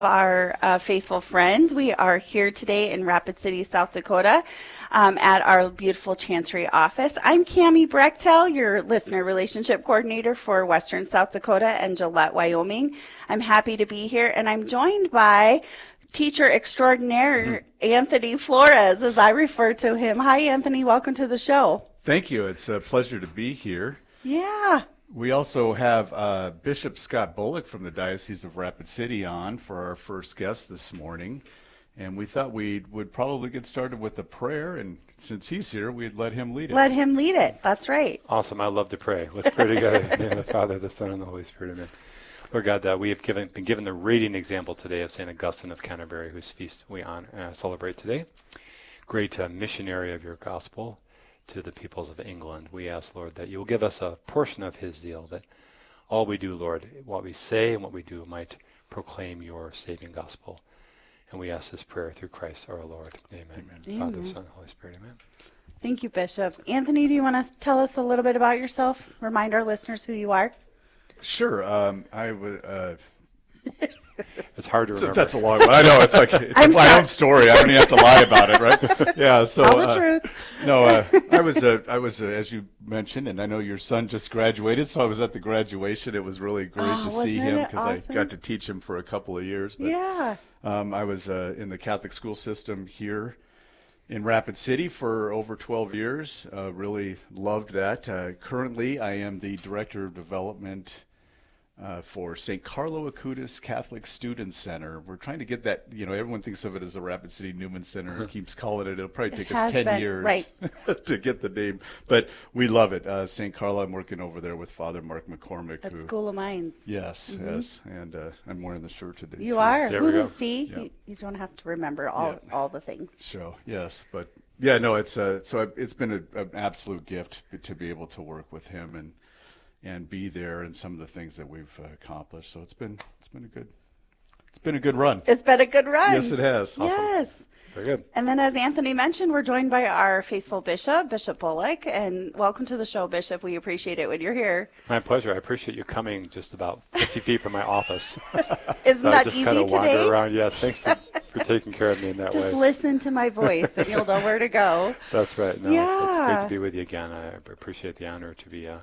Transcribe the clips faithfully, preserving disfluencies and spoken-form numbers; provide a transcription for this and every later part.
Our uh, faithful friends. We are here today in Rapid City, South Dakota, um, at our beautiful Chancery office. I'm Cammie Brechtel, your listener relationship coordinator for Western South Dakota and Gillette, Wyoming. I'm happy to be here, and I'm joined by teacher extraordinaire Anthony Flores, as I refer to him. Hi, Anthony. Welcome to the show. Thank you. It's a pleasure to be here. Yeah. We also have uh, Bishop Scott Bullock from the Diocese of Rapid City on for our first guest this morning. And we thought we would probably get started with a prayer, and since he's here, we'd let him lead it. Let him lead it. That's right. Awesome. I love to pray. Let's pray together. In the name of the Father, the Son, and the Holy Spirit. Amen. Lord God, uh, we have given, been given the radiant example today of Saint Augustine of Canterbury, whose feast we on, uh, celebrate today. Great uh, missionary of your gospel to the peoples of England. We ask, Lord, that you will give us a portion of his zeal, that all we do, Lord, what we say and what we do might proclaim your saving gospel. And we ask this prayer through Christ our Lord. Amen. Amen. Amen. Father, Son, Holy Spirit. Amen. Thank you, Bishop. Anthony, do you want to tell us a little bit about yourself? Remind our listeners who you are. Sure. Um, I would. Uh, It's hard to so remember. that's a long one. I know. It's like it's I'm my sorry. own story. I don't even have to lie about it, right? Yeah. So Tell the uh, truth. no, uh, I was. Uh, I was, uh, as you mentioned, and I know your son just graduated, so I was at the graduation. It was really great Oh, to see wasn't him it because awesome? I got to teach him for a couple of years. But, Yeah. Um, I was uh, in the Catholic school system here in Rapid City for over twelve years. Uh, really loved that. Uh, currently, I am the Director of Development uh, for Saint Carlo Acutis Catholic Student Center. We're trying to get that, you know, everyone thinks of it as the Rapid City Newman Center and keeps calling it. It'll probably It take has us ten been, years right. to get the name. But we love it. Uh, Saint Carlo, I'm working over there with Father Mark McCormick. At who, School of Mines. Yes, yes. And uh, I'm wearing the shirt today. You too. are. There we go. Ooh, see, Yeah. you, you don't have to remember all Yeah. all the things. So yes, but yeah, no, it's uh, so I- it's been a, an absolute gift to be able to work with him and and be there and some of the things that we've uh, accomplished. So it's been it's been a good it's been a good run. It's been a good run. Yes, it has. Yes. Very good. And then, as Anthony mentioned, we're joined by our faithful bishop, Bishop Bullock. And welcome to the show, Bishop. We appreciate it when you're here. My pleasure. I appreciate you coming just about fifty feet from my office. Isn't So I that just easy kind of wander today? around. Yes, thanks for, for taking care of me in that Just way. listen to my voice, and you'll know where to go. That's right. No, it's, it's great Yeah. to be with you again. I appreciate the honor to be uh,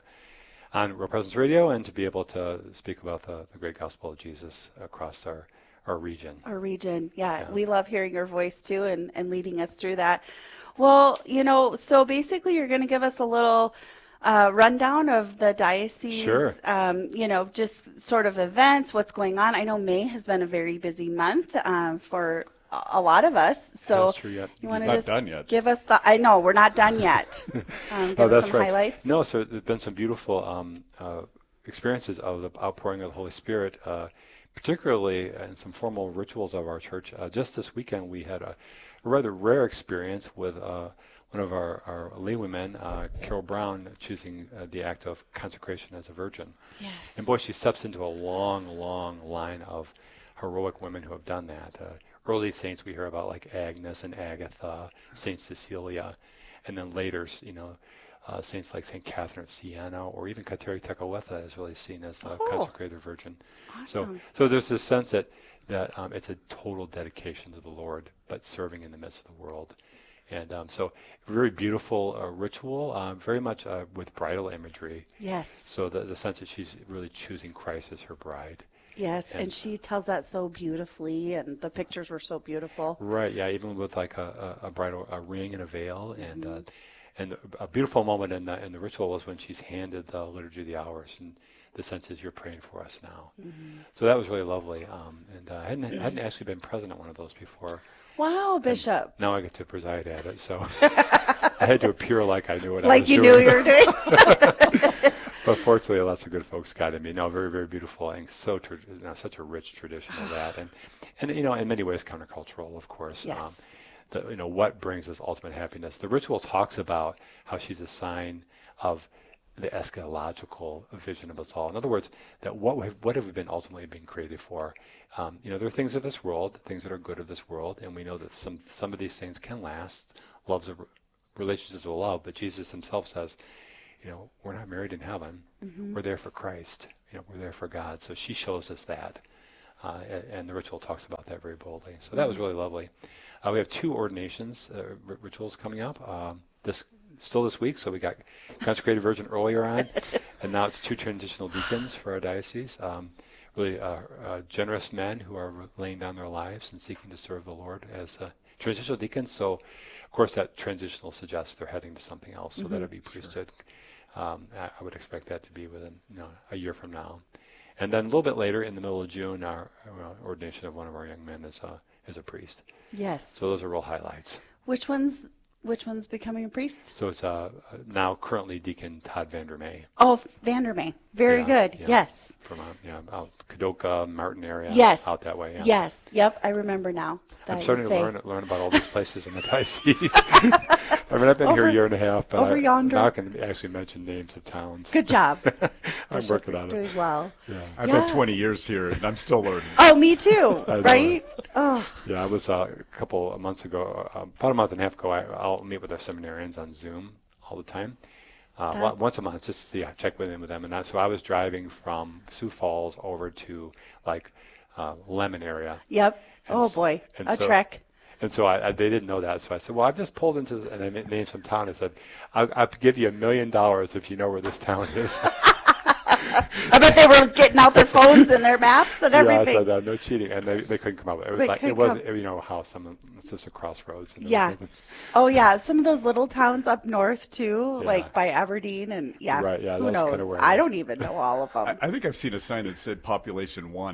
on Real Presence Radio and to be able to speak about the, the great gospel of Jesus across our, our region. Our region. Yeah, Yeah. we love hearing your voice too and, and leading us through that. Well, you know, so basically you're going to give us a little uh, rundown of the diocese, Sure. um, you know, just sort of events, what's going on. I know May has been a very busy month um, for a a lot of us. So That's true, yep. you He's want to not just done yet. give us the, I know, we're not done yet. Um, give Oh, us that's some right. highlights. No, so there's been some beautiful um, uh, experiences of the outpouring of the Holy Spirit, uh, particularly in some formal rituals of our church. Uh, just this weekend, we had a, a rather rare experience with uh, one of our, our laywomen, uh, Carol Brown, choosing uh, the act of consecration as a virgin. Yes. And boy, she steps into a long, long line of heroic women who have done that. Uh, early saints we hear about like Agnes and Agatha, Saint Cecilia, and then later, you know, uh, saints like Saint Catherine of Siena or even Kateri Tekakwitha is really seen as a Oh. consecrated virgin. So, Awesome. so there's this sense that that um, it's a total dedication to the Lord, but serving in the midst of the world. And um, so, very beautiful uh, ritual, uh, very much uh, with bridal imagery. Yes. So the the sense that she's really choosing Christ as her bride. Yes, and, and- she tells that so beautifully, and the pictures were so beautiful. Right. Yeah. Even with like a, a, a bridal a ring and a veil, and uh, and a beautiful moment in the in the ritual was when she's handed the liturgy of the hours, and the sense is you're praying for us now. So that was really lovely. Um, and uh, I hadn't hadn't actually been present at one of those before. Wow, Bishop. Now I get to preside at it, so I had to appear like I knew what I Like was you doing. knew you were doing. But fortunately, lots of good folks guided me. No, very, very beautiful, and so tra- you know, such a rich tradition of that, and and you know, in many ways, countercultural, of course. Yes. Um, the, you know, what brings us ultimate happiness? The ritual talks about how she's a sign of the eschatological vision of us all. In other words, that what we have, what have we been ultimately been created for? Um, you know, there are things of this world, things that are good of this world, and we know that some some of these things can last. Love's a relationships with love, but Jesus himself says, you know, we're not married in heaven. Mm-hmm. We're there for Christ. You know, we're there for God. So she shows us that. Uh, and, and the ritual talks about that very boldly. So that was really lovely. Uh, we have two ordinations uh, r- rituals coming up. Um, this still this week. So we got consecrated virgin earlier on, and now it's two transitional deacons for our diocese. Um, really uh, uh, generous men who are laying down their lives and seeking to serve the Lord as uh, transitional deacons. So, of course, that transitional suggests they're heading to something else. So mm-hmm. that'll be priesthood. Sure. Um, I, I would expect that to be within you know, a year from now. And then a little bit later, in the middle of June, our, our ordination of one of our young men is a is a priest. Yes. So those are real highlights. Which one's which one's becoming a priest? So it's uh, now currently Deacon Todd Vandermeer. Oh, Vandermeer. Very yeah, good. Yeah. Yes. From uh, yeah, out Kadoka, Martin area. Yes. Out that way. Yeah. Yes. Yep. I remember now. I'm starting to say. learn learn about all these places in the diocese. I mean, I've been over, here a year and a half, but over I, yonder. now I can actually mention names of towns. Good job. I'm working on it. Doing well. Yeah. I've yeah. been twenty years here, and I'm still learning. Oh, me too. Right? Oh. Yeah, I was uh, a couple of months ago, uh, about a month and a half ago. I, I'll meet with our seminarians on Zoom all the time, uh, that, once a month, just to see, check with them with them. And I, so I was driving from Sioux Falls over to like uh, Lemon area. Yep. And oh boy, and a so, trek. And so I, I, they didn't know that. So I said, well, I've just pulled into, the, and I named some town. I said, I'll, I'll give you a million dollars if you know where this town is. I bet they were getting out their phones and their maps and everything. Yeah, I said, uh, no cheating. And they, they couldn't come up with it. It was They like, it couldn't wasn't, come- you know, how some, it's just a crossroads. And Yeah. everything. Oh yeah, some of those little towns up north too, Yeah. like by Aberdeen and yeah. Right, yeah, Who that's knows? kinda where it I is. don't even know all of I, them. I think I've seen a sign that said population one.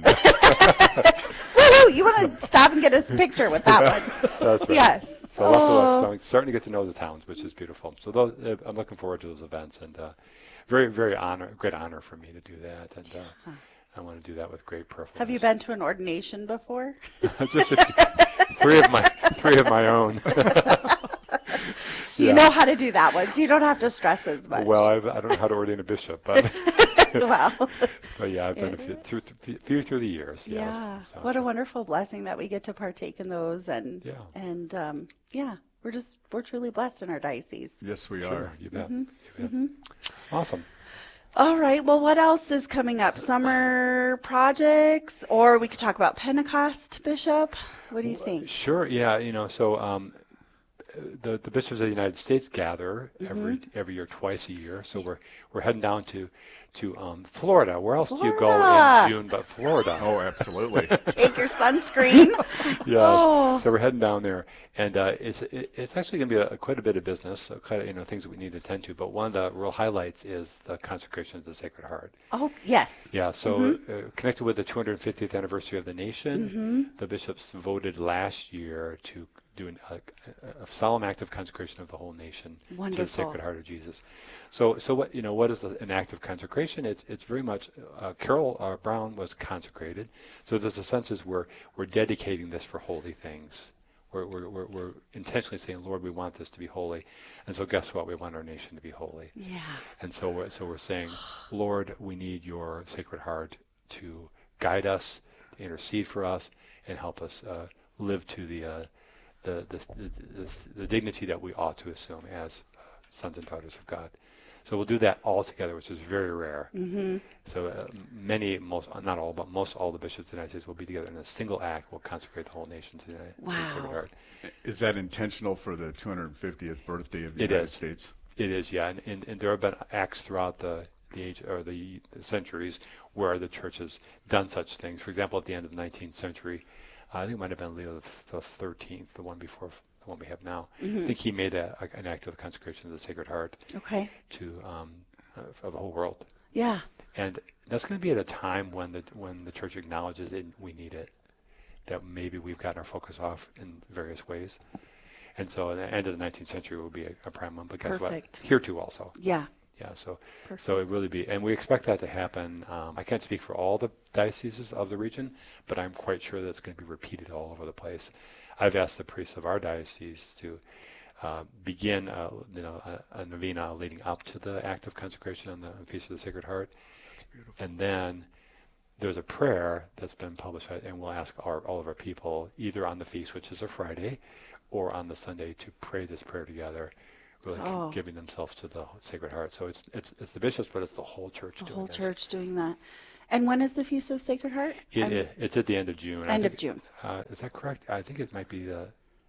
Woohoo! You want to stop and get us a picture with that one? That's right. Yes. So lots of Oh. luck. So I'm starting to get to know the towns, which is beautiful. So those, uh, I'm looking forward to those events, and uh, very, very honor, great honor for me to do that, and uh, I want to do that with great purpose. Have you been to an ordination before? Just a few, three of my three of my own. You Yeah. know how to do that one, so you don't have to stress as much. Well, I've, I don't know how to ordain a bishop, but, Well, but yeah, I've been a few through, through, few through the years. Yes. yeah. So- What a wonderful blessing that we get to partake in those, and Yeah. and um, yeah, we're just we're truly blessed in our diocese. Yes, we Sure, are. you bet. Mm-hmm. You bet. Awesome. All right. Well, what else is coming up? Summer projects, or we could talk about Pentecost, Bishop. What do you think? Sure. Yeah. You know, so um, the the bishops of the United States gather every Mm-hmm. every year, twice a year. So we're we're heading down to to um, Florida. Where else do you go Florida. in June but Florida? Oh, absolutely. Take your sunscreen. Yeah. Oh. So we're heading down there, and uh, it's it, it's actually going to be a, quite a bit of business, so quite a, you know things that we need to attend to. But one of the real highlights is the consecration of the Sacred Heart. Oh, yes. Yeah, so Mm-hmm. uh, connected with the two hundred fiftieth anniversary of the nation, Mm-hmm. the bishops voted last year to do an, a, a solemn act of consecration of the whole nation to Wonderful. the Sacred Heart of Jesus. So, so what you know, what is the, an act of consecration? It's it's very much. Uh, Carol uh, Brown was consecrated, so there's a sense is we're we're dedicating this for holy things. We're, we're, we're, we're intentionally saying, Lord, we want this to be holy. And so guess what? We want our nation to be holy. Yeah. And so we're, so we're saying, Lord, we need your Sacred Heart to guide us, to intercede for us, and help us uh, live to the, uh, the, the, the, the, the dignity that we ought to assume as uh, sons and daughters of God. So we'll do that all together, which is very rare. Mm-hmm. So uh, many, most not all, but most all the bishops of the United States will be together in a single act. Will consecrate the whole nation to the, to the Wow. Sacred Heart. Is that intentional for the two hundred fiftieth birthday of the It United is. States? It is, yeah, and, and, and there have been acts throughout the, the age or the centuries where the church has done such things. For example, at the end of the nineteenth century, uh, I think it might have been Leo the thirteenth, the one before the one we have now. Mm-hmm. I think he made a, a, an act of consecration of the Sacred Heart Okay. to um, uh, for the whole world, Yeah. and that's going to be at a time when the when the church acknowledges it, we need it. That maybe we've gotten our focus off in various ways. And so at the end of the nineteenth century will be a, a prime one, but guess Perfect. what? Here too also. Yeah. Yeah, so Perfect. so it really be, and we expect that to happen. Um, I can't speak for all the dioceses of the region, but I'm quite sure that's going to be repeated all over the place. I've asked the priests of our diocese to uh, begin, uh, you know, a, a novena leading up to the act of consecration on the Feast of the Sacred Heart, That's beautiful. and then there's a prayer that's been published, and we'll ask our, all of our people either on the feast, which is a Friday, or on the Sunday to pray this prayer together, really Oh. giving themselves to the Sacred Heart. So it's it's it's the bishops, but it's the whole church The doing whole this. church doing that. And when is the Feast of the Sacred Heart? It, it, it's at the end of June. End think, of June. Uh, is that correct? I think it might be the.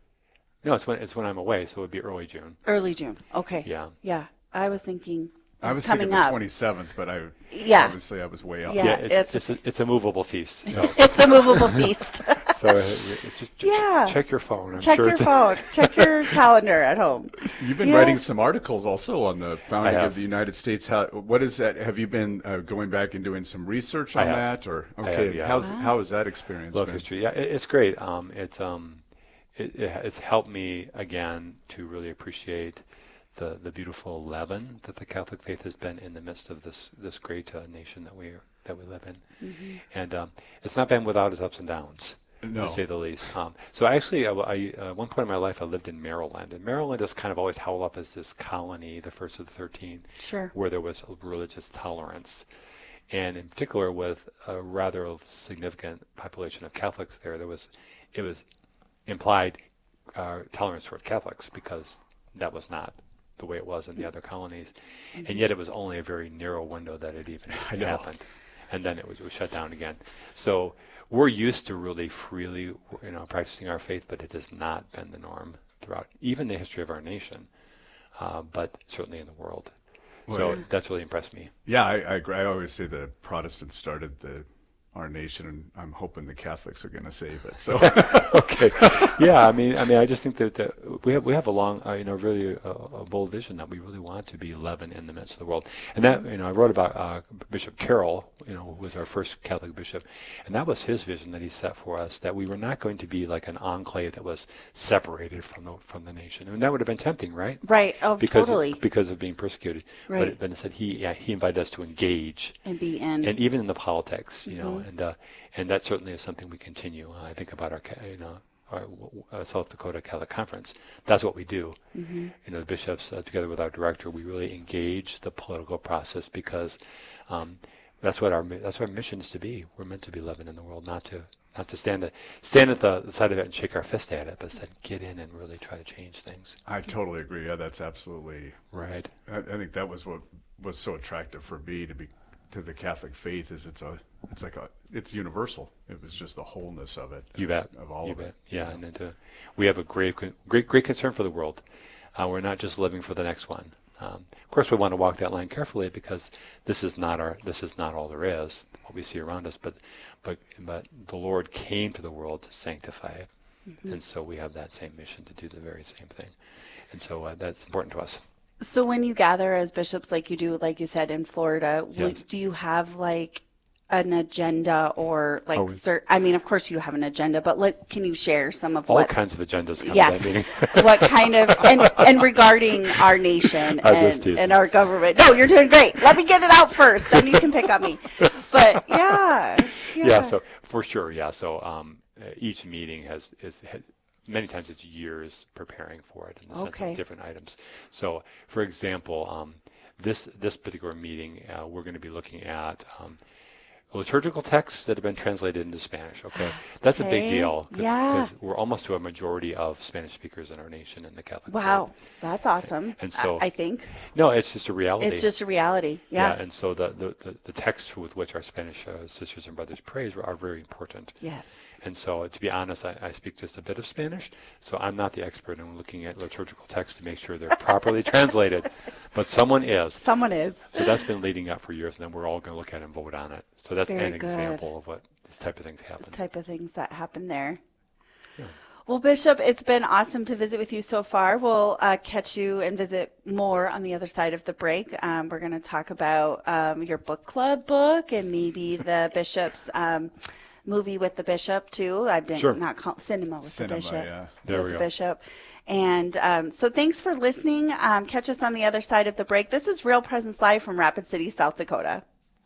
No, it's when it's when I'm away, so it would be early June. Early June. Okay. Yeah. Yeah. I was thinking. I was coming thinking the up. twenty-seventh, but I Yeah. obviously I was way up. Yeah, Yeah, it's it's- it's, a, it's a movable feast. So It's a movable feast. so uh, just, just Yeah. check your phone. I'm Check sure your it's phone. Check your calendar at home. You've been Yeah. writing some articles also on the founding I have. of the United States. How, what is that? Have you been uh, going back and doing some research I on have. that, or I okay? have, yeah. How's how has that experience love been? history. Yeah, it, it's great. Um, it's um, it, it, it's helped me again to really appreciate the the beautiful leaven that the Catholic faith has been in the midst of this this great uh, nation that we are, that we live in, Mm-hmm. and um, it's not been without its ups and downs. No. To say the least. Um, so actually, I, I, uh, at one point in my life, I lived in Maryland, and Maryland is kind of always held up as this colony, the first of the thirteen, Sure. where there was religious tolerance, and in particular, with a rather significant population of Catholics there, there was, it was implied uh, tolerance toward Catholics because that was not the way it was in the other colonies, and yet it was only a very narrow window that it even I know. happened, and then it was, it was shut down again. So we're used to really freely, you know, practicing our faith, but it has not been the norm throughout even the history of our nation, uh, but certainly in the world. So Well, that's really impressed me. Yeah, I, I agree. I always say the Protestants started the our nation, and I'm hoping the Catholics are going to save it. So Okay. Yeah, I mean, I mean, I just think that, that we have we have a long, uh, you know, really uh, a bold vision that we really want to be leaven in the midst of the world. And that, you know, I wrote about uh, Bishop Carroll, you know, who was our first Catholic bishop, and that was his vision that he set for us, that we were not going to be like an enclave that was separated from the from the nation. And that would have been tempting, right? Right. Oh, Because totally. of, because of being persecuted. Right. But, but instead, he yeah, he invited us to engage. And be in. And even in the politics, you know, and uh, and that certainly is something we continue. Uh, I think about our, ca- you know, our uh, South Dakota Catholic Conference. That's what we do. Mm-hmm. You know, the bishops, uh, together with our director, we really engage the political process because um, that's what our mi- that's what our mission is to be. We're meant to be leaven in the world, not to not to stand at, stand at the, the side of it and shake our fist at it, but instead get in and really try to change things. I totally agree. Yeah, that's absolutely Right. I, I think that was what was so attractive for me to be to the Catholic faith is it's a it's like a it's universal. It was just the wholeness of it. You bet. Of all you of bet. it. Yeah, and it, uh, we have a great, great, great concern for the world. Uh, we're not just living for the next one. Um, of course, we want to walk that line carefully because this is not our, this is not all there is. What we see around us, but, but, but the Lord came to the world to sanctify it, mm-hmm. and so we have that same mission to do the very same thing, and so uh, that's important to us. So when you gather as bishops, like you do, like you said, in Florida, Yes. w- do you have like an agenda or like, Oh, we- cer- I mean, of course you have an agenda, but like, can you share some of All what, kinds of agendas come Yeah. to that meeting. what kind of, and, and regarding our nation I'm just and, teasing. and our government. No, you're doing great. Let me get it out first, then you can pick on me. But yeah. Yeah. Yeah, so for sure, yeah. So um, uh, each meeting has is had, many times it's years preparing for it in the sense Okay. of different items. So, for example, um, this this particular meeting, uh, we're going to be looking at um, liturgical texts that have been translated into Spanish. Okay, that's a big Okay, deal because yeah. we're almost to a majority of Spanish speakers in our nation in the Catholic Wow. faith. That's awesome. And so- I, I think No, it's just a reality. it's just a reality. Yeah. and so the, the, the, the texts with which our Spanish uh, sisters and brothers pray are very important. Yes. And so, to be honest, I, I speak just a bit of Spanish, so I'm not the expert in looking at liturgical texts to make sure they're properly translated, but someone is. Someone is. So that's been leading up for years, and then we're all going to look at it and vote on it. So that's Very an good. example of what this type of things happen. Type of things that happen there. Yeah. Well, Bishop, it's been awesome to visit with you so far. We'll uh, catch you and visit more on the other side of the break. Um, we're going to talk about um, your book club book and maybe the Bishop's um, movie with the Bishop, too. I've been Sure. not call, cinema with Cinema, the Bishop. yeah. There with we the go. Bishop. And um, so thanks for listening. Um, catch us on the other side of the break. This is Real Presence Live from Rapid City, South Dakota.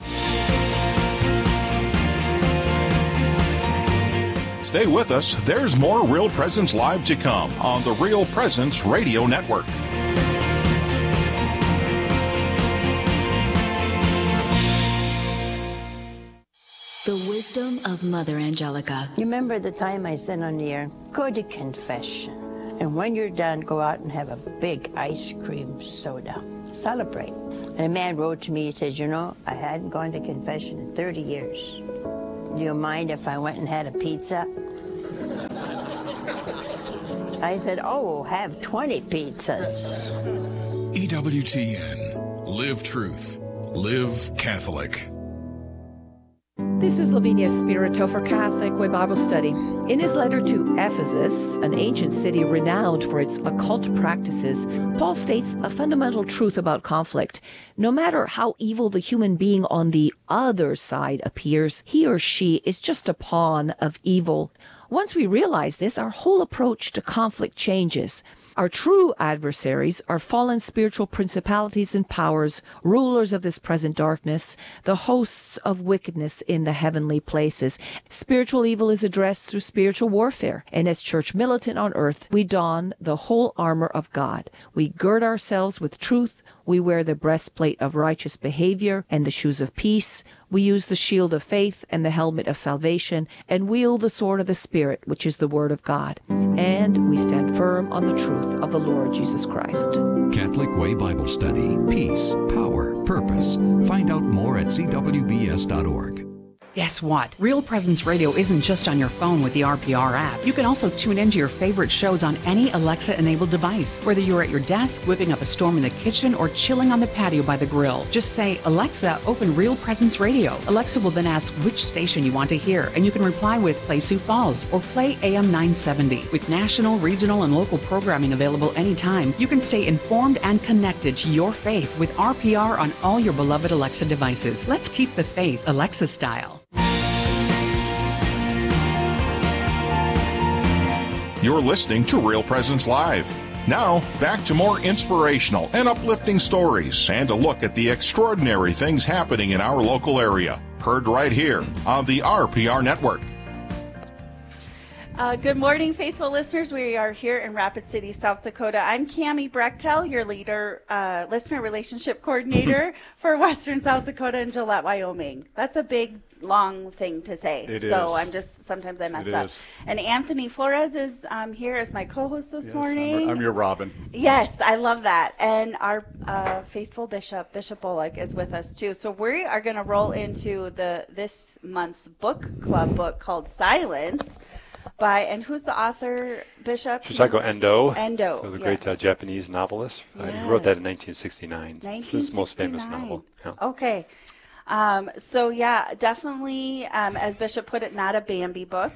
Stay with us. There's more Real Presence Live to come on the Real Presence Radio Network. The wisdom of Mother Angelica. You remember the time I said on the air, go to confession. And when you're done, go out and have a big ice cream soda. celebrate. And a man wrote to me, he says, you know, I hadn't gone to confession in thirty years. Do you mind if I went and had a pizza? I said, oh, have twenty pizzas. E W T N. Live truth. Live Catholic. This is Lavinia Spirito for Catholic Way Bible Study. In his letter to Ephesus, an ancient city renowned for its occult practices, Paul states a fundamental truth about conflict. No matter how evil the human being on the other side appears, he or she is just a pawn of evil. Once we realize this, our whole approach to conflict changes. Our true adversaries are fallen spiritual principalities and powers, rulers of this present darkness, the hosts of wickedness in the heavenly places. Spiritual evil is addressed through spiritual warfare, and as church militant on earth, we don the whole armor of God. We gird ourselves with truth. We wear the breastplate of righteous behavior and the shoes of peace. We use the shield of faith and the helmet of salvation, and wield the sword of the Spirit, which is the Word of God. And we stand firm on the truth of the Lord Jesus Christ. Catholic Way Bible Study. Peace, power, purpose. Find out more at c w b s dot org. Guess what? Real Presence Radio isn't just on your phone with the R P R app. You can also tune into your favorite shows on any Alexa-enabled device, whether you're at your desk, whipping up a storm in the kitchen, or chilling on the patio by the grill. Just say, Alexa, open Real Presence Radio. Alexa will then ask which station you want to hear, and you can reply with Play Sioux Falls or Play A M nine seventy. With national, regional, and local programming available anytime, you can stay informed and connected to your faith with R P R on all your beloved Alexa devices. Let's keep the faith Alexa style. You're listening to Real Presence Live. Now, back to more inspirational and uplifting stories and a look at the extraordinary things happening in our local area. Heard right here on the R P R Network. Uh, good morning, faithful listeners. We are here in Rapid City, South Dakota. I'm Cammie Brechtel, your leader, uh, listener relationship coordinator for Western South Dakota and Gillette, Wyoming. That's a big, long thing to say. It so is. I'm just, sometimes I mess It up. is. And Anthony Flores is um, here as my co-host this Yes, morning. I'm, I'm your Robin. Yes, I love that. And our uh, faithful bishop, Bishop Bullock, is with us too. So we are going to roll into the this month's book club book called Silence. By, and who's the author, Bishop? Shusaku Endo. Endo. So the yeah. great uh, Japanese novelist. Uh, Yes. he wrote that in nineteen sixty-nine. nineteen It's his most famous sixty-nine. novel. Yeah. Okay. Um, so, yeah, definitely, um, as Bishop put it, not a Bambi book.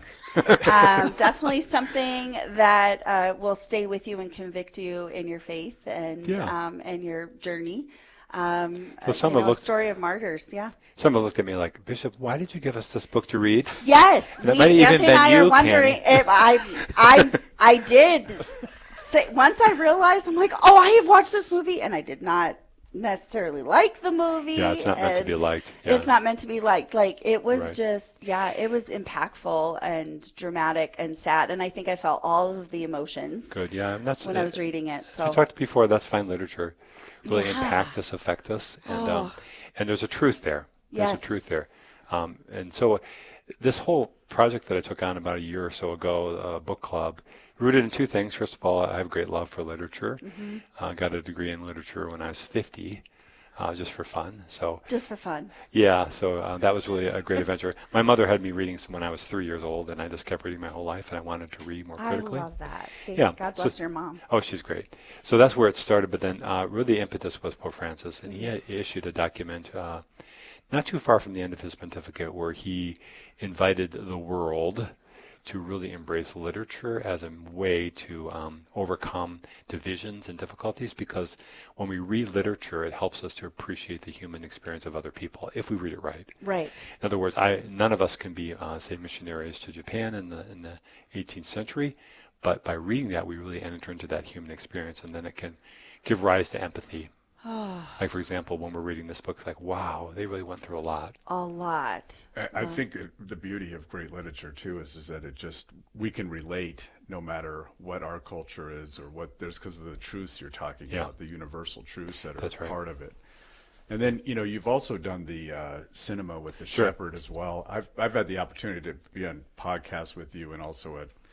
um, definitely something that uh, will stay with you and convict you in your faith and Yeah. um, and your journey. Um, Well, uh, some you have know, looked- story of martyrs, yeah. Someone looked at me like, Bishop, why did you give us this book to read? Yes, And it we, might even Anthony been and I you, are wondering Cammie. if I, I, I did. Say, once I realized, I'm like, oh, I have watched this movie, and I did not necessarily like the movie. Yeah, it's not meant to and be liked. Yeah. It's not meant to be liked. Like it was Right. just, yeah, it was impactful and dramatic and sad, and I think I felt all of the emotions Good, yeah. And that's when I was reading it. So I talked before, that's fine literature. Really Yeah. impact us, affect us. And um, Oh. and there's a truth there. There's Yes. a truth there. Um, and so this whole project that I took on about a year or so ago, uh, book club, rooted in two things. First of all, I have great love for literature. Mm-hmm. Uh, got a degree in literature when I was fifty, uh, just for fun. So just for fun. yeah, so uh, that was really a great adventure. My mother had me reading some when I was three years old, and I just kept reading my whole life, and I wanted to read more I critically. love that. Thank Yeah, God so- bless your mom. Oh, she's great. So that's where it started, but then uh, really the impetus was Pope Francis, and he had issued a document uh, not too far from the end of his pontificate where he invited the world to really embrace literature as a way to um, overcome divisions and difficulties, because when we read literature, it helps us to appreciate the human experience of other people if we read it right. Right. In other words, I none of us can be, uh, say, missionaries to Japan in the in the eighteenth century, but by reading that, we really enter into that human experience, and then it can give rise to empathy. Like, for example, when we're reading this book, it's like, wow, they really went through a lot. A lot. I, I think it, the beauty of great literature too is is that it just we can relate no matter what our culture is or what there's because of the truths you're talking Yeah. about, the universal truths that are That's right. part of it. And then you know you've also done the uh, cinema with the Sure. Shepherd as well. I've I've had the opportunity to be on podcasts with you and also at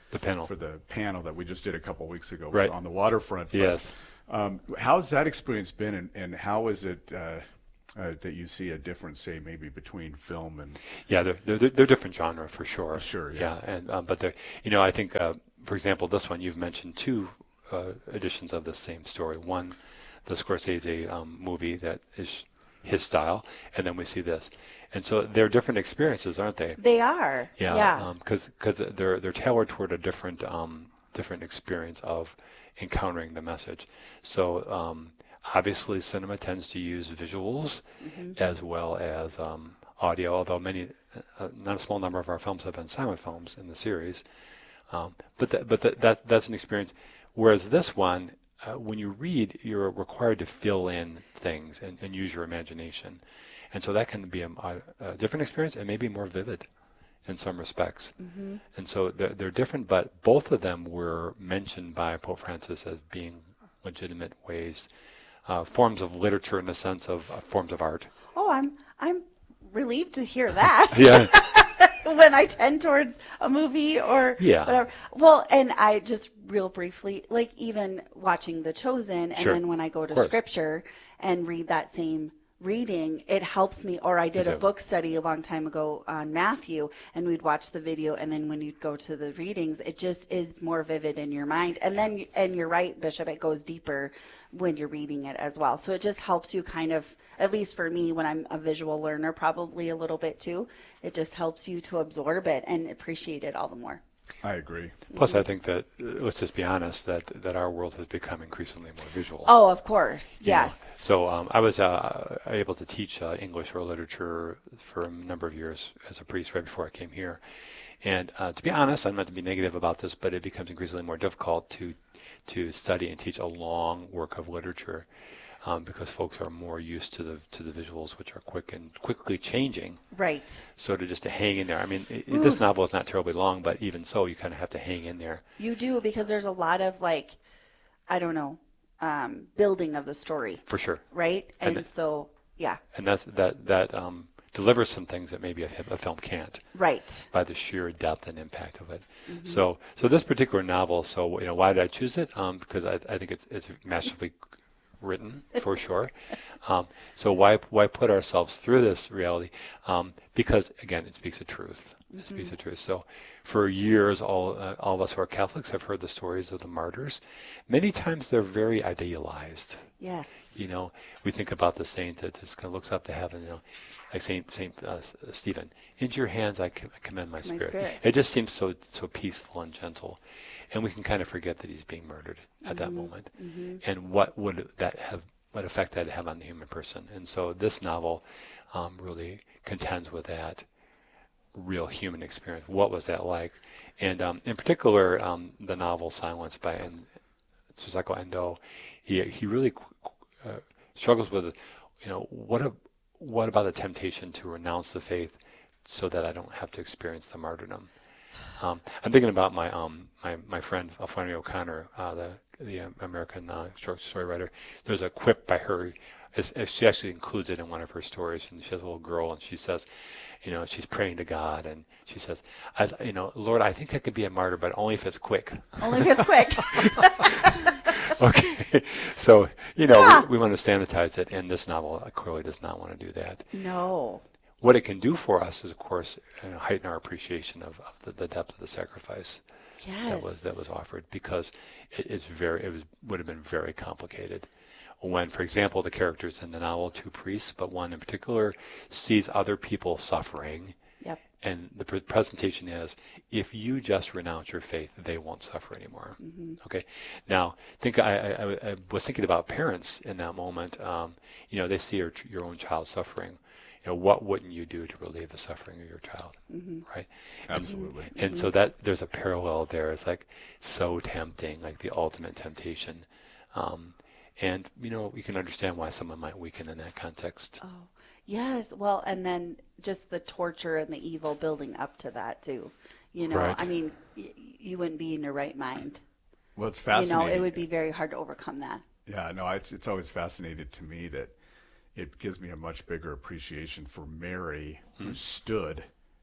the panel for the panel that we just did a couple weeks ago right. on the waterfront. But, yes. Um, how's that experience been, and, and how is it uh, uh, that you see a difference, say, maybe between film and? Yeah, they're they're, they're different genre for sure. Sure. Yeah. yeah and um, but they're you know I think uh, for example this one you've mentioned two uh, editions of the same story. One, the Scorsese um, movie that is his style, and then we see this, and so they're different experiences, aren't they? They are. Yeah. Yeah. Because um, because they're they're tailored toward a different um, different experience of encountering the message. So um, obviously, cinema tends to use visuals mm-hmm. as well as um, audio. Although many, uh, not a small number of our films have been silent films in the series, um, but th- but th- that that's an experience. Whereas this one, uh, when you read, you're required to fill in things and, and use your imagination, and so that can be a, a different experience and maybe more vivid in some respects. Mm-hmm. And so they're, they're different, but both of them were mentioned by Pope Francis as being legitimate ways, uh, forms of literature in the sense of uh, forms of art. Oh, I'm I'm relieved to hear that. Yeah. When I tend towards a movie or yeah. whatever. Well, and I just real briefly, like even watching The Chosen, and sure. then when I go to Scripture and read that same reading, it helps me. Or I did a book study a long time ago on Matthew, and we'd watch the video, and then when you'd go to the readings, it just is more vivid in your mind. And then, and you're right, Bishop, it goes deeper when you're reading it as well. So it just helps you kind of, at least for me, when I'm a visual learner, probably a little bit too, it just helps you to absorb it and appreciate it all the more. I agree. Plus, I think that, uh, let's just be honest, that, that our world has become increasingly more visual. Oh, of course. You yes. know? So um, I was uh, able to teach uh, English or literature for a number of years as a priest right before I came here. And uh, to be honest, I'm not to be negative about this, but it becomes increasingly more difficult to to study and teach a long work of literature um, because folks are more used to the to the visuals, which are quick and quickly changing. Right. So to just to hang in there. I mean, it, this novel is not terribly long, but even so, you kind of have to hang in there. You do, because there's a lot of, like, I don't know, um, building of the story. For sure. Right? And, and so, yeah. And that's that that um, delivers some things that maybe a, a film can't. Right. By the sheer depth and impact of it. Mm-hmm. So, so this particular novel. So, you know, why did I choose it? Um, because I, I think it's it's masterfully written for sure. Um, so why why put ourselves through this reality? Um, because again, it speaks of truth. It mm-hmm. speaks of truth. So, for years, all uh, all of us who are Catholics have heard the stories of the martyrs. Many times, they're very idealized. Yes. You know, we think about the saint that just kind of looks up to heaven. You know. Like Saint Saint uh, Stephen, into your hands I commend my, my spirit. spirit. It just seems so so peaceful and gentle, and we can kind of forget that he's being murdered at mm-hmm. that moment, mm-hmm. and what would that have, what effect that have on the human person. And so this novel um, really contends with that real human experience. What was that like? And um, in particular, um, the novel Silence by en- Tsusako Endo, he he really uh, struggles with, you know, what a What about the temptation to renounce the faith so that I don't have to experience the martyrdom? Um, I'm thinking about my um, my, my friend Flannery O'Connor, uh, the the American uh, short story writer. There's a quip by her. It's, it's, she actually includes it in one of her stories. And she has a little girl, and she says, you know, she's praying to God, and she says, I, you know, Lord, I think I could be a martyr, but only if it's quick. Only if it's quick. Okay, so, you know, yeah. we, we want to sanitize it, and this novel clearly does not want to do that. No. What it can do for us is, of course, you know, heighten our appreciation of, of the, the depth of the sacrifice yes. that was that was offered, because it is very it was would have been very complicated. When, for example, the characters in the novel, two priests, but one in particular, sees other people suffering. Yep. And the pre- presentation is, if you just renounce your faith, they won't suffer anymore. Mm-hmm. Okay. Now, think I, I, I was thinking about parents in that moment. Um, you know, they see your, your own child suffering. You know, what wouldn't you do to relieve the suffering of your child, mm-hmm. right? Absolutely. And, and mm-hmm. so that there's a parallel there. It's like so tempting, like the ultimate temptation. Um, and you know, we can understand why someone might weaken in that context. Oh. Yes, well, and then just the torture and the evil building up to that too. You know, right. I mean, y- you wouldn't be in your right mind. Well, it's fascinating. You know, it would be very hard to overcome that. Yeah, no, it's it's always fascinated to me that it gives me a much bigger appreciation for Mary, mm-hmm. who stood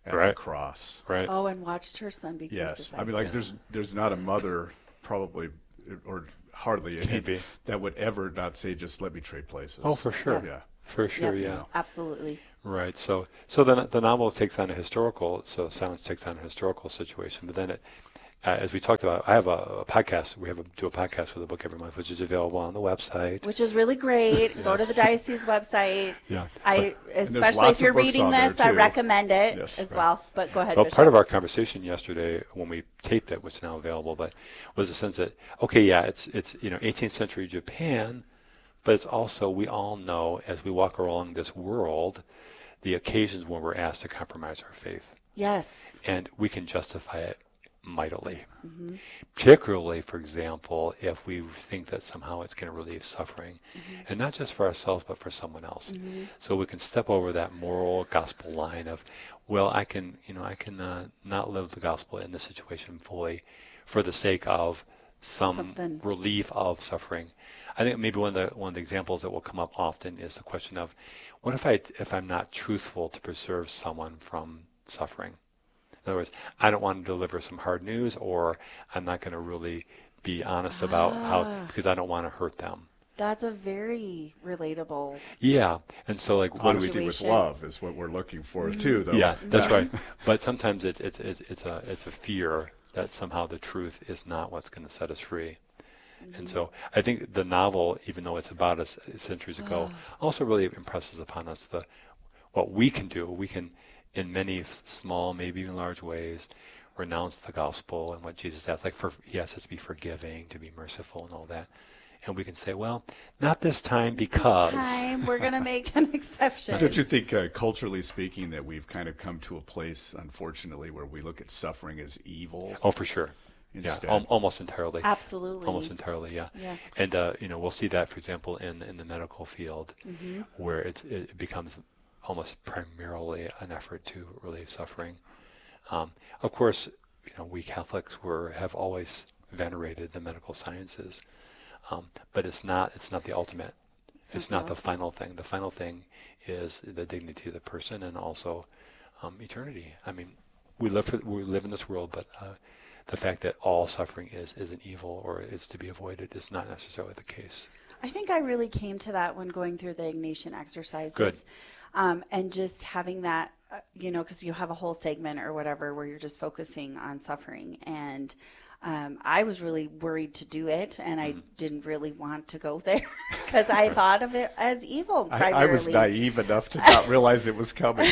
at right. the cross. Right. Oh, and watched her son be Yes. crucified. I mean, like, Yeah. there's there's not a mother probably, or hardly any, be. that would ever not say, just let me trade places. Oh, for sure. Yeah. For sure, Yep, yeah. Absolutely. Right. So, so then the novel takes on a historical. So silence takes on a historical situation. But then, it, uh, as we talked about, I have a, a podcast. We have a, do a podcast for the book every month, which is available on the website. Which is really great. Yes. Go to the diocese website. Yeah. I, there's especially lots if you're of books reading on there, this, I too. recommend it Yes. as Right. well. But go ahead, Well, Bishop. part of our conversation yesterday when we taped it, which is now available, but was the sense that okay, yeah, it's it's you know eighteenth century Japan, but it's also we all know as we walk along this world, the occasions when we're asked to compromise our faith, Yes. and we can justify it mightily. Mm-hmm. Particularly, for example, if we think that somehow it's going to relieve suffering, Mm-hmm. and not just for ourselves, but for someone else. So we can step over that moral gospel line of, well, I can, you know, I can uh, not live the gospel in this situation fully, for the sake of some Something. relief of suffering. I think maybe one of the one of the examples that will come up often is the question of, what if I if I'm not truthful to preserve someone from suffering? In other words, I don't want to deliver some hard news, or I'm not going to really be honest about how, because I don't want to hurt them. That's a very relatable. Yeah, and so like, what do we do? Honesty with Situation. love is what we're looking for, too, though. Yeah, that's right. But sometimes it's it's it's it's a it's a fear that somehow the truth is not what's going to set us free. And so I think the novel, even though it's about us centuries ago, also really impresses upon us the what we can do. We can, in many f- small, maybe even large ways, renounce the gospel and what Jesus asks. Like, for he asks us to be forgiving, to be merciful, and all that. And we can say, well, not this time because. Time we're gonna make an exception. Don't you think, uh, culturally speaking, that we've kind of come to a place, unfortunately, where we look at suffering as evil? Oh, for sure. Instead. Yeah, al- almost entirely. Absolutely. Almost entirely, yeah. Yeah. And uh, you know, we'll see that, for example, in in the medical field, Mm-hmm. where it's it becomes almost primarily an effort to relieve suffering. Um, of course, you know, we Catholics were have always venerated the medical sciences, um, but it's not it's not the ultimate. It's, It's not not the the final thing. The final thing is the dignity of the person and also um, eternity. I mean, we live for we live in this world, but uh, the fact that all suffering is is an evil or is to be avoided is not necessarily the case. I think I really came to that when going through the Ignatian exercises. Good. Um, and just having that, uh, you know, because you have a whole segment or whatever where you're just focusing on suffering. And um, I was really worried to do it, and I didn't really want to go there because I thought of it as evil I, primarily. I was naive enough to not realize it was coming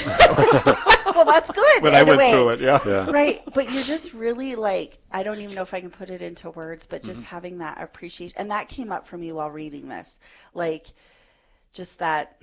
Well, that's good. when in I a went way. through it. Yeah. Right, but you're just really like, I don't even know if I can put it into words, but just Mm-hmm. having that appreciation, and that came up for me while reading this, like just that,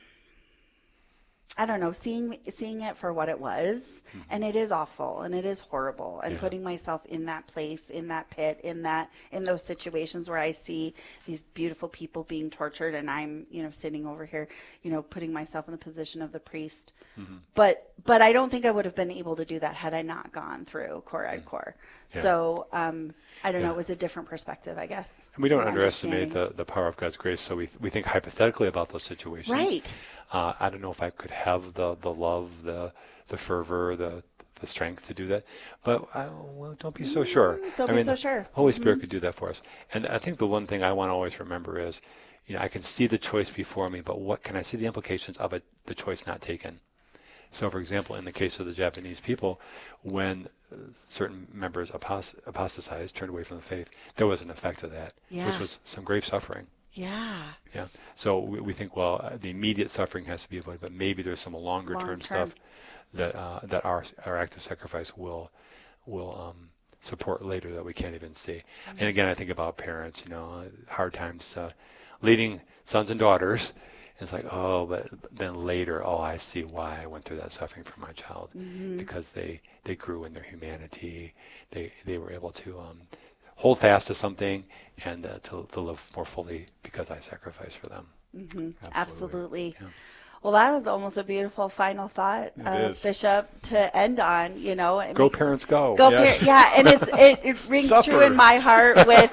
I don't know, seeing seeing it for what it was, and it is awful, and it is horrible, and Yeah. putting myself in that place, in that pit, in that in those situations where I see these beautiful people being tortured, and I'm, you know, sitting over here, you know, putting myself in the position of the priest. But but I don't think I would have been able to do that had I not gone through Core Ed Core. Yeah. So um, I don't know, Yeah. it was a different perspective, I guess. And we don't and underestimate understanding. the, the power of God's grace, so we we think hypothetically about those situations. Right. Uh, I don't know if I could have the, the love, the the fervor, the the strength to do that, but I, well, don't be so sure. Mm, don't I be mean, so sure. Holy Spirit could do that for us. And I think the one thing I want to always remember is, you know, I can see the choice before me, but what can I see the implications of it, the choice not taken? So, for example, in the case of the Japanese people, when uh, certain members apost- apostatized, turned away from the faith, there was an effect of that, Yeah. which was some grave suffering. Yeah. Yeah. So we, we think, well, uh, the immediate suffering has to be avoided, but maybe there's some longer term Long-term. stuff that uh, that our our act of sacrifice will will um, support later that we can't even see. Mm-hmm. And again, I think about parents, you know, uh, hard times uh, leading sons and daughters. It's like, oh, but then later, oh, I see why I went through that suffering for my child, Mm-hmm. because they, they grew in their humanity. They they were able to um, hold fast to something and uh, to to live more fully because I sacrificed for them. Mm-hmm. Absolutely. Yeah. Well, that was almost a beautiful final thought, It uh, is. Bishop, to end on. You know, it Go makes- parents, go. Go, Yeah. par- yeah, and it's, it, it rings true Suffer. in my heart with,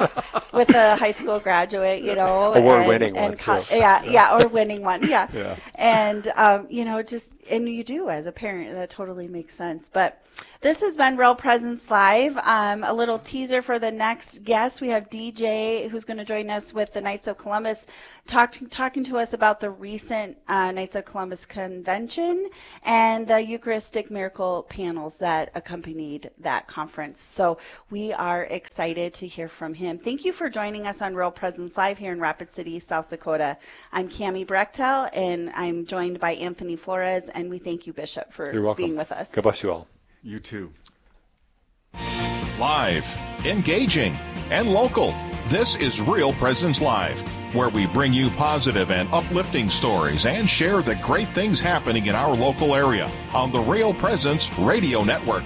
with a high school graduate, you know. Award-winning one, co- too. Yeah, yeah, or winning one, yeah. Yeah. And, um, you know, just, and you do as a parent, that totally makes sense. But this has been Real Presence Live. Um, a little teaser for the next guest. We have D J who's going to join us with the Knights of Columbus, talk, talking to us about the recent uh, Knights of Columbus convention and the Eucharistic miracle panels that accompanied that conference. So we are excited to hear from him. Thank you for joining us on Real Presence Live here in Rapid City, South Dakota. I'm Cami Brechtel, and I'm joined by Anthony Flores, and we thank you, Bishop, for You're welcome. being with us. God bless you all. You too. Live, engaging, and local. This is Real Presence Live, where we bring you positive and uplifting stories and share the great things happening in our local area on the Real Presence Radio Network.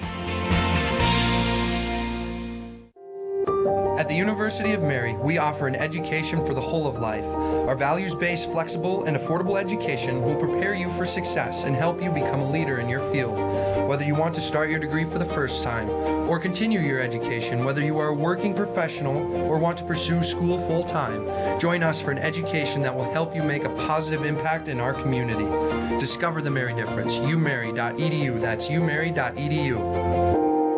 At the University of Mary, we offer an education for the whole of life. Our values-based, flexible, and affordable education will prepare you for success and help you become a leader in your field. Whether you want to start your degree for the first time or continue your education, whether you are a working professional or want to pursue school full-time, join us for an education that will help you make a positive impact in our community. Discover the Mary difference. u mary dot e d u. That's u mary dot e d u.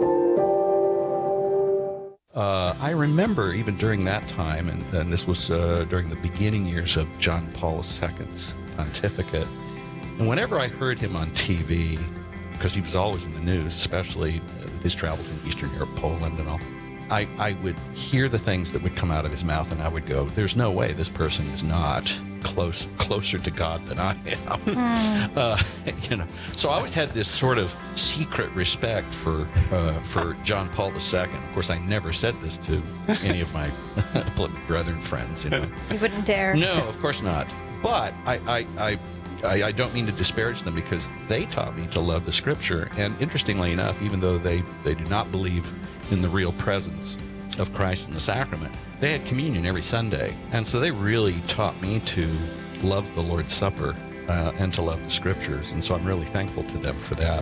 Uh, I remember even during that time, and, and this was uh, during the beginning years of John Paul the Second's pontificate, and whenever I heard him on T V, because he was always in the news, especially with his travels in Eastern Europe, Poland and all, I, I would hear the things that would come out of his mouth, and I would go, there's no way this person is not close closer to God than I am. Mm. uh, you know, so I always had this sort of secret respect for uh, for John Paul the Second. Of course, I never said this to any of my brethren friends. You know, you wouldn't dare. No, of course not. But I, I, I, I, I don't mean to disparage them, because they taught me to love the Scripture. And interestingly enough, even though they, they do not believe in the real presence of Christ in the sacrament, they had communion every Sunday. And so they really taught me to love the Lord's Supper uh, and to love the Scriptures. And so I'm really thankful to them for that.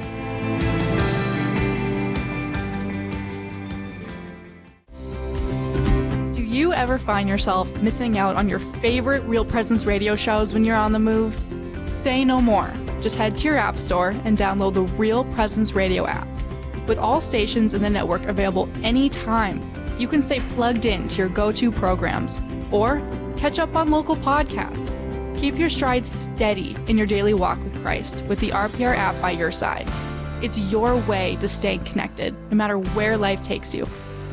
Do you ever find yourself missing out on your favorite Real Presence radio shows when you're on the move? Say no more. Just head to your app store and download the Real Presence Radio app. With all stations in the network available anytime, you can stay plugged in to your go-to programs or catch up on local podcasts. Keep your stride steady in your daily walk with Christ with the R P R app by your side. It's your way to stay connected, no matter where life takes you.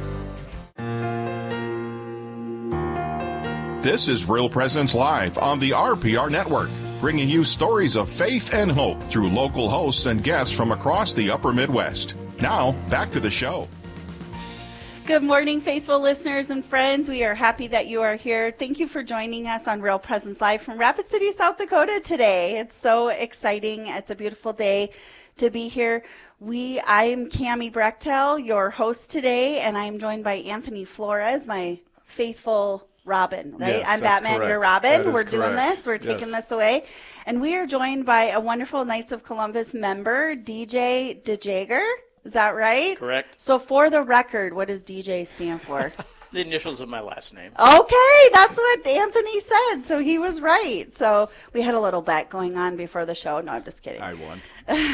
This is Real Presence Live on the R P R Network, bringing you stories of faith and hope through local hosts and guests from across the upper Midwest. Now, back to the show. Good morning, faithful listeners and friends. We are happy that you are here. Thank you for joining us on Real Presence Live from Rapid City, South Dakota today. It's so exciting. It's a beautiful day to be here. We, I am Cami Brechtel, your host today, and I am joined by Anthony Flores, my faithful Robin, right? Yes, I'm Batman, correct. you're Robin. That We're is doing correct. this. We're taking Yes. this away. And we are joined by a wonderful Knights of Columbus member, D J DeJager. Is that right? Correct. So for the record, what does D J stand for? The initials of my last name. Okay, that's what Anthony said. So he was right. So we had a little bet going on before the show. No, I'm just kidding. I won.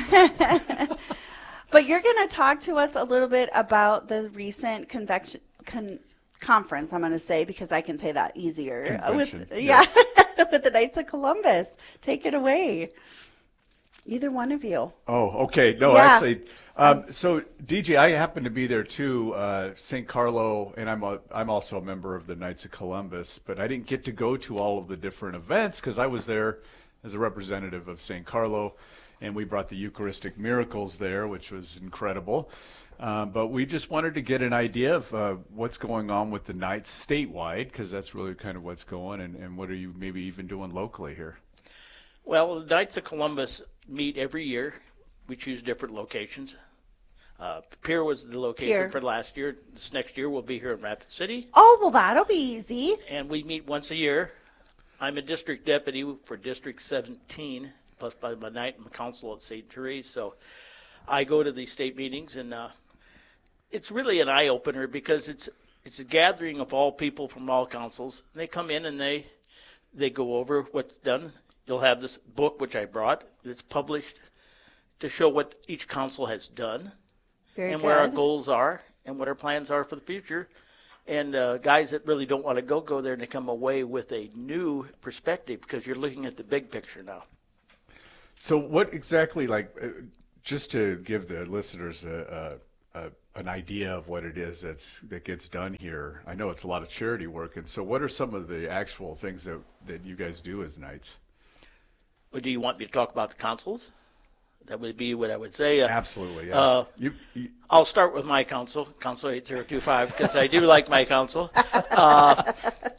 But you're going to talk to us a little bit about the recent convection, con, conference, I'm going to say, because I can say that easier. Convention, With, yeah, with the Knights of Columbus. Take it away. Either one of you. Oh, okay. No, Yeah. actually, um, so D J, I happen to be there too. Uh, Saint Carlo, and I'm a, I'm also a member of the Knights of Columbus, but I didn't get to go to all of the different events because I was there as a representative of Saint Carlo, and we brought the Eucharistic miracles there, which was incredible. Uh, but we just wanted to get an idea of uh, what's going on with the Knights statewide, because that's really kind of what's going, and, and what are you maybe even doing locally here? Well, the Knights of Columbus meet every year. We choose different locations. Uh, Pier was the location Pier. for last year. This next year we'll be here in Rapid City. Oh, well, that'll be easy. And we meet once a year. I'm a district deputy for District seventeen, plus by my night I'm a council at Saint Therese. So I go to these state meetings, and uh, it's really an eye-opener because it's it's a gathering of all people from all councils. They come in and they they go over what's done. You'll have this book, which I brought, that's published to show what each council has done. Very and good. where our goals are and what our plans are for the future. And uh, guys that really don't want to go, go there and they come away with a new perspective because you're looking at the big picture now. So what exactly, like, uh, just to give the listeners a, a, a, an idea of what it is that's that gets done here, I know it's a lot of charity work, and so what are some of the actual things that, that you guys do as Knights? Well, do you want me to talk about the councils? That would be what I would say. Uh, Absolutely, yeah. Uh, you, you, I'll start with my council, Council eight zero two five, because I do like my council. Uh,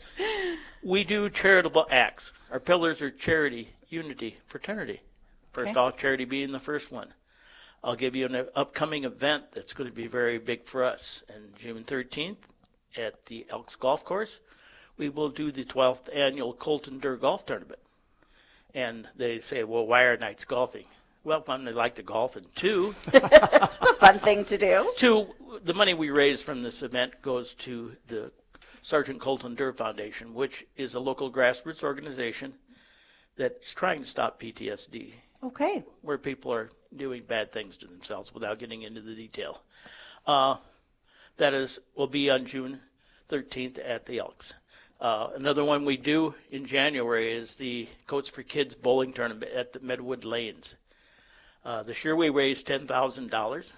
we do charitable acts. Our pillars are charity, unity, fraternity. First Okay. off, charity being the first one. I'll give you an upcoming event that's going to be very big for us. On June thirteenth at the Elks Golf Course, we will do the twelfth annual Colton Durr Golf Tournament. And they say, well, why are Knights golfing? Well, one, they like to golf, and two, It's a fun thing to do. two, the money we raise from this event goes to the Sergeant Colton Durr Foundation, which is a local grassroots organization that's trying to stop P T S D. Okay. Where people are doing bad things to themselves without getting into the detail. Uh, that is will be on June thirteenth at the Elks. Uh, another one we do in January is the Coats for Kids bowling tournament at the Medwood Lanes. Uh, this year we raised ten thousand dollars.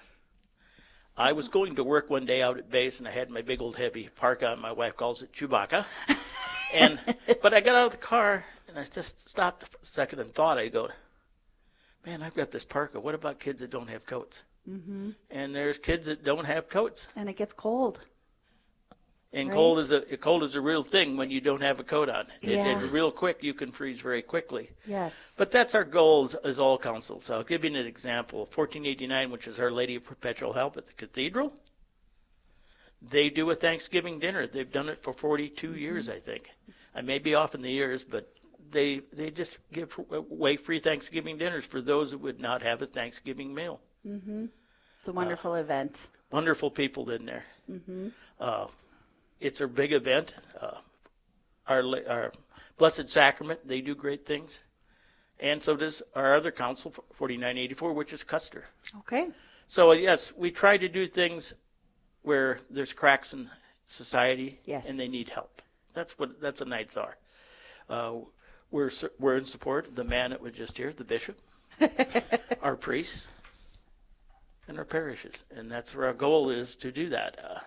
I was going to work one day out at base, and I had my big old heavy parka on. My wife calls it Chewbacca. and But I got out of the car, and I just stopped for a second and thought. I go, man, I've got this parka. What about kids that don't have coats? Mm-hmm. And there's kids that don't have coats. And it gets cold. And Right. cold is a cold is a real thing when you don't have a coat on. It, Yeah. it, real quick, you can freeze very quickly. Yes. But that's our goal as, as all councils. I'll give you an example. fourteen eighty-nine, which is Our Lady of Perpetual Help at the Cathedral, they do a Thanksgiving dinner. They've done it for forty-two years, I think. I may be off in the years, but they they just give away free Thanksgiving dinners for those who would not have a Thanksgiving meal. Mm-hmm. It's a wonderful uh, event. Wonderful people in there. Mm-hmm. Uh, it's a big event. Uh, our, our Blessed Sacrament, they do great things. And so does our other council, forty-nine eighty-four, which is Custer. Okay. So, uh, yes, we try to do things where there's cracks in society Yes. and they need help. That's what that's what Knights are. Uh, we're we're in support of the man that was just here, the bishop, our priests, and our parishes, and that's where our goal is to do that. Uh,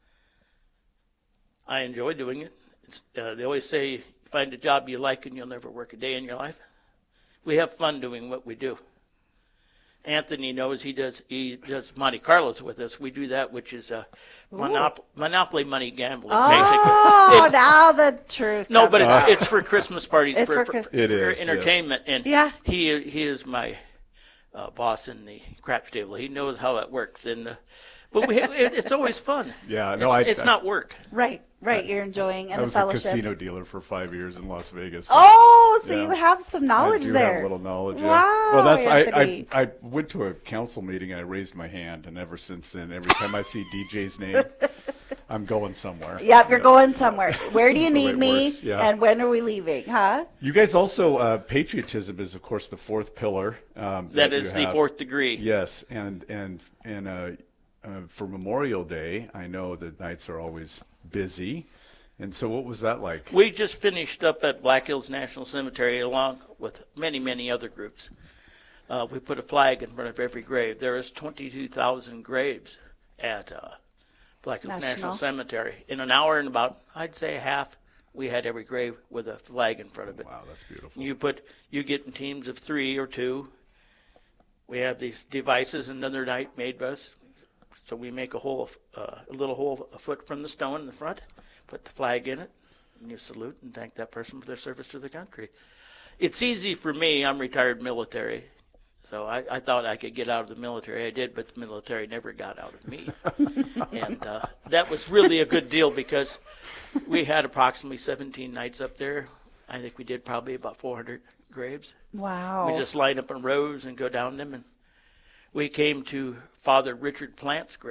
I enjoy doing it. It's, uh, they always say, find a job you like and you'll never work a day in your life. We have fun doing what we do. Anthony knows he does he does Monte Carlos with us. We do that, which is a monop- monopoly money gambling, Oh, basically. It- now the truth. no, but comes it's out. it's for Christmas parties, It's for, for for, Christ- It for is, entertainment, and Yeah. he he is my uh, boss in the craps table. He knows how it works, and uh, but we, it, it's always fun. Yeah, no, it's, I- it's I- not work. Right, right. You're enjoying and I the was a fellowship. casino dealer for five years in Las Vegas. so- Oh, so Yeah. you have some knowledge I do there. have a little knowledge. yeah. Wow, Well, that's I, Anthony. I I went to a council meeting and I raised my hand, and ever since then, every time I see D J's name, I'm going somewhere. Yep, you're going somewhere. Where do you That's the way need it me? works, yeah. And when are we leaving? Huh? You guys also uh, patriotism is of course the fourth pillar. Um, That you is the have. fourth degree. Yes, and and and uh, uh, for Memorial Day, I know the nights are always busy. And so, what was that like? We just finished up at Black Hills National Cemetery along with many, many other groups. Uh, we put a flag in front of every grave. There is twenty-two thousand graves at uh, Black Hills National. National. Cemetery. In an hour and about, I'd say half, we had every grave with a flag in front of it. Wow, that's beautiful. You put, you get in teams of three or two. We have these devices another night made by us. So we make a hole, uh, a little hole a foot from the stone in the front, put the flag in it, and you salute and thank that person for their service to the country. It's easy for me. I'm retired military, so I, I thought I could get out of the military. I did, but the military never got out of me. and uh, that was really a good deal because we had approximately seventeen nights up there. I think we did probably about four hundred graves. Wow. We just line up in rows and go down them. And we came to Father Richard Plant's grave.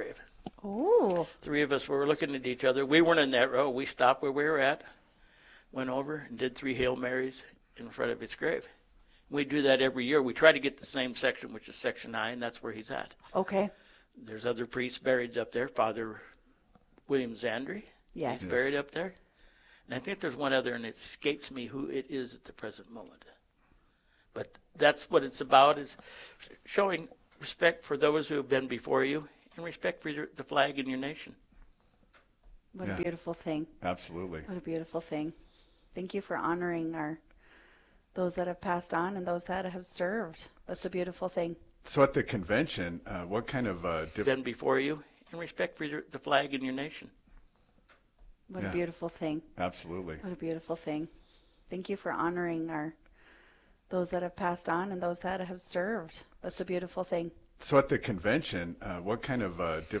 Oh. Three of us were looking at each other. We weren't in that row. We stopped where we were at, went over and did three Hail Marys in front of his grave. We do that every year. We try to get the same section, which is section nine. That's where he's at. Okay. There's other priests buried up there. Father William Zandri. Yes. He's buried up there. And I think there's one other, and it escapes me who it is at the present moment. But that's what it's about, is showing respect for those who have been before you and respect for your, the flag and your nation. What Yeah. a beautiful thing. Absolutely. What a beautiful thing. Thank you for honoring our those that have passed on and those that have served. That's a beautiful thing. So at the convention, uh, what kind of uh, diff- Been before you and respect for your, the flag and your nation. What Yeah. a beautiful thing. Absolutely. What a beautiful thing. Thank you for honoring our those that have passed on and those that have served. That's a beautiful thing. So at the convention, uh, what kind of uh, different